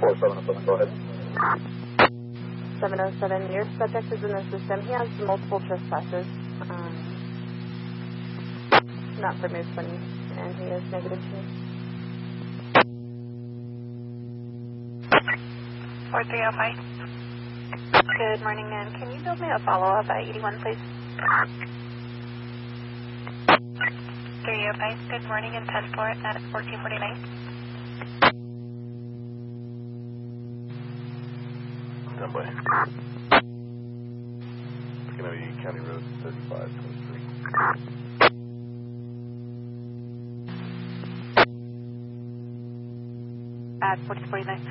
707, go ahead. 707, your subject is in the system. He has multiple trespasses. Not for moose bunny, and he is -2. 4305. Good morning, ma'am. Can you build me a follow-up at 81, please? 305. Good morning, and 10-4 at 1449. Stand by. It's going to be County Road 3523. At 1449.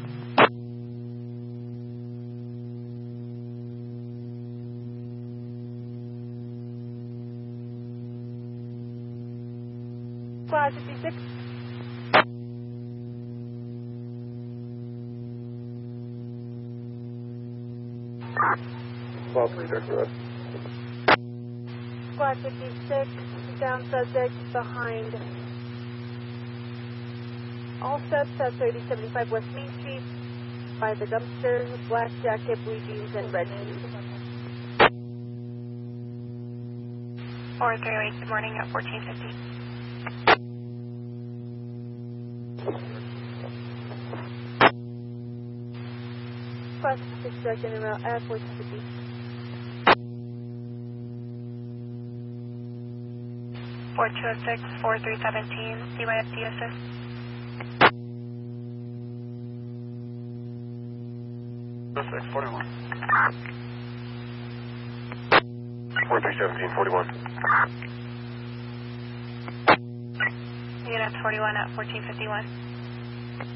Squad 56. Squad 3, Director Red. Squad 56, down subject behind all steps at 3075 West Main Street by the dumpster, black jacket, blue jeans, and red shoes. 438, good morning at 1450. Squad 56 direct in and out at 1450. 4206, 4317, CYFD assist. 41. 4317, 41. Unit 41 at 1451.